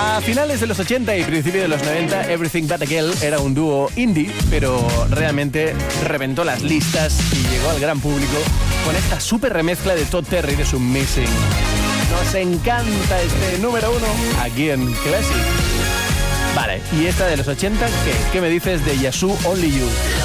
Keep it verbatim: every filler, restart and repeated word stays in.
A finales de los ochenta y principios de los noventa, Everything But a Girl era un dúo indie, pero realmente reventó las listas y llegó al gran público con esta súper remezcla de Todd Terry de su Missing. Nos encanta este número uno aquí en Classic. Vale, ¿y esta de los ochenta qué? ¿Qué me dices de Yazoo Only You?